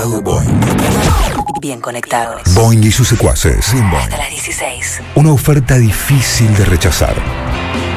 conectado Boing. Bien conectados. Boing y sus secuaces. Hasta las 16. Una oferta difícil de rechazar.